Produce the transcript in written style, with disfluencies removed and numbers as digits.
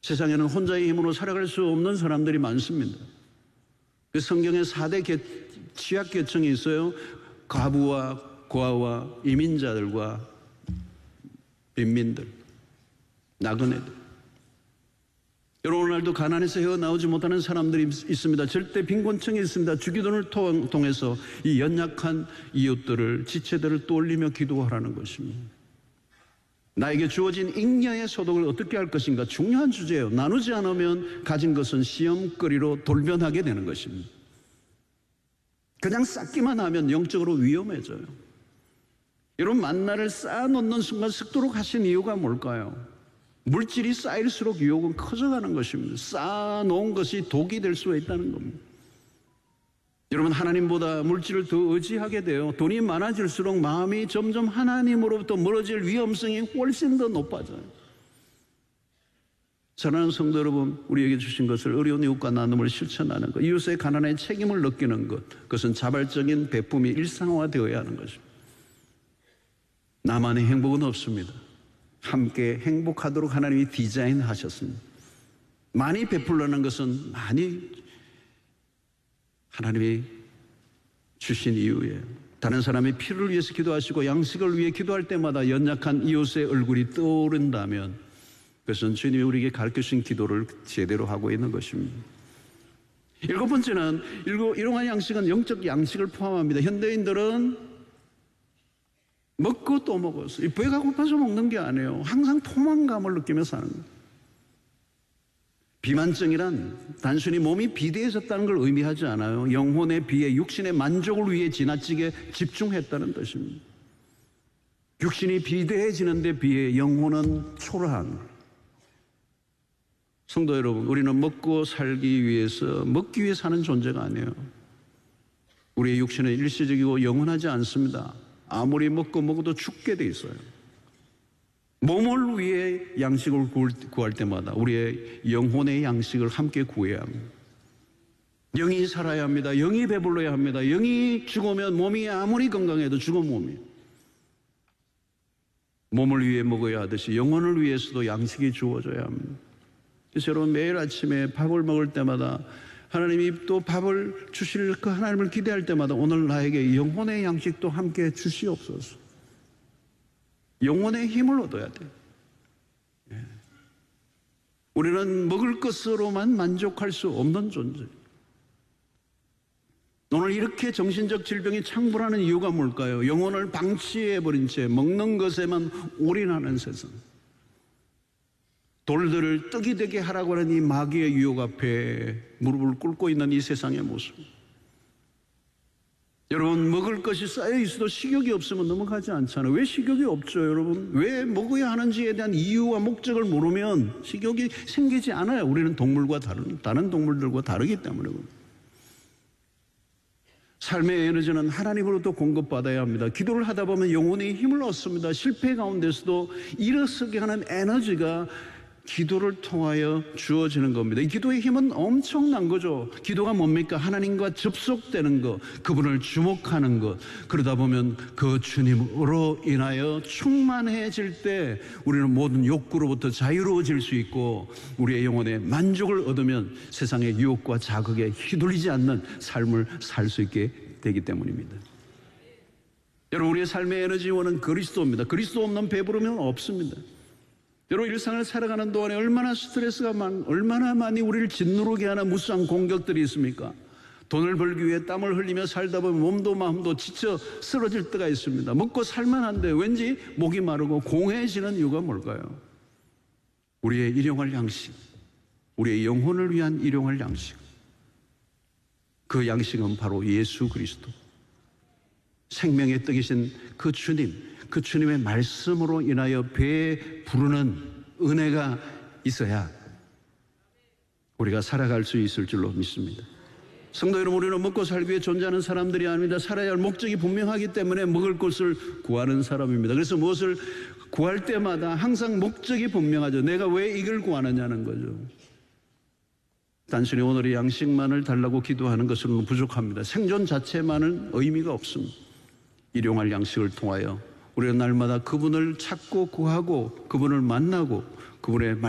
세상에는 혼자의 힘으로 살아갈 수 없는 사람들이 많습니다. 그 성경에 4대 취약계층이 있어요. 과부와 고아와 이민자들과 빈민들, 나그네들. 여러분, 오늘도 가난에서 헤어나오지 못하는 사람들이 있습니다. 절대 빈곤층이 있습니다. 주기도를 통해서 이 연약한 이웃들을, 지체들을 떠올리며 기도하라는 것입니다. 나에게 주어진 잉여의 소득을 어떻게 할 것인가, 중요한 주제예요. 나누지 않으면 가진 것은 시험거리로 돌변하게 되는 것입니다. 그냥 쌓기만 하면 영적으로 위험해져요. 여러분, 만나를 쌓아놓는 순간 썩도록 하신 이유가 뭘까요? 물질이 쌓일수록 유혹은 커져가는 것입니다. 쌓아놓은 것이 독이 될 수가 있다는 겁니다. 여러분, 하나님보다 물질을 더 의지하게 돼요. 돈이 많아질수록 마음이 점점 하나님으로부터 멀어질 위험성이 훨씬 더 높아져요. 사랑하는 성도 여러분, 우리에게 주신 것을 어려운 이웃과 나눔을 실천하는 것, 이웃의 가난에 책임을 느끼는 것, 그것은 자발적인 베품이 일상화되어야 하는 것입니다. 나만의 행복은 없습니다. 함께 행복하도록 하나님이 디자인하셨습니다. 많이 베풀려는 것은 많이 하나님이 주신 이유예요. 다른 사람의 피를 위해서 기도하시고 양식을 위해 기도할 때마다 연약한 이웃의 얼굴이 떠오른다면 그것은 주님이 우리에게 가르쳐주신 기도를 제대로 하고 있는 것입니다. 7번째는 일용할 양식은 영적 양식을 포함합니다. 현대인들은 먹고 또 먹었어요. 배가 고파서 먹는 게 아니에요. 항상 포만감을 느끼며 사는 거예요. 비만증이란 단순히 몸이 비대해졌다는 걸 의미하지 않아요. 영혼의 비에 육신의 만족을 위해 지나치게 집중했다는 뜻입니다. 육신이 비대해지는 데 비해 영혼은 초라한 거예요. 성도 여러분, 우리는 먹고 살기 위해서, 먹기 위해 사는 존재가 아니에요. 우리의 육신은 일시적이고 영원하지 않습니다. 아무리 먹고 먹어도 죽게 돼 있어요. 몸을 위해 양식을 구할 때마다 우리의 영혼의 양식을 함께 구해야 합니다. 영이 살아야 합니다. 영이 배불러야 합니다. 영이 죽으면 몸이 아무리 건강해도 죽은 몸이에요. 몸을 위해 먹어야 하듯이 영혼을 위해서도 양식이 주어져야 합니다. 그래서 여러분, 매일 아침에 밥을 먹을 때마다 하나님이 또 밥을 주실 그 하나님을 기대할 때마다 오늘 나에게 영혼의 양식도 함께 주시옵소서. 영혼의 힘을 얻어야 돼요. 우리는 먹을 것으로만 만족할 수 없는 존재. 오늘 이렇게 정신적 질병이 창궐하는 이유가 뭘까요? 영혼을 방치해버린 채 먹는 것에만 올인하는 세상. 돌들을 떡이 되게 하라고 하는 이 마귀의 유혹 앞에 무릎을 꿇고 있는 이 세상의 모습. 여러분, 먹을 것이 쌓여 있어도 식욕이 없으면 넘어가지 않잖아요. 왜 식욕이 없죠, 여러분? 왜 먹어야 하는지에 대한 이유와 목적을 모르면 식욕이 생기지 않아요. 우리는 동물과 다른 동물들과 다르기 때문에. 삶의 에너지는 하나님으로부터 공급받아야 합니다. 기도를 하다 보면 영혼의 힘을 얻습니다. 실패 가운데서도 일어서게 하는 에너지가 기도를 통하여 주어지는 겁니다. 이 기도의 힘은 엄청난 거죠. 기도가 뭡니까? 하나님과 접속되는 것, 그분을 주목하는 것. 그러다 보면 그 주님으로 인하여 충만해질 때 우리는 모든 욕구로부터 자유로워질 수 있고 우리의 영혼에 만족을 얻으면 세상의 유혹과 자극에 휘둘리지 않는 삶을 살 수 있게 되기 때문입니다. 여러분, 우리의 삶의 에너지원은 그리스도입니다. 그리스도 없는 배부르면 없습니다. 여러분, 일상을 살아가는 동안에 얼마나 스트레스가 얼마나 많이 우리를 짓누르게 하는 무수한 공격들이 있습니까? 돈을 벌기 위해 땀을 흘리며 살다 보면 몸도 마음도 지쳐 쓰러질 때가 있습니다. 먹고 살만한데 왠지 목이 마르고 공해지는 이유가 뭘까요? 우리의 일용할 양식, 우리의 영혼을 위한 일용할 양식. 그 양식은 바로 예수 그리스도. 생명의 떡이신 그 주님, 그 주님의 말씀으로 인하여 배에 부르는 은혜가 있어야 우리가 살아갈 수 있을 줄로 믿습니다. 성도 여러분, 우리는 먹고 살기 위해 존재하는 사람들이 아닙니다. 살아야 할 목적이 분명하기 때문에 먹을 것을 구하는 사람입니다. 그래서 무엇을 구할 때마다 항상 목적이 분명하죠. 내가 왜 이걸 구하느냐는 거죠. 단순히 오늘의 양식만을 달라고 기도하는 것은 부족합니다. 생존 자체만은 의미가 없습니다. 일용할 양식을 통하여 우리는 날마다 그분을 찾고 구하고 그분을 만나고 그분의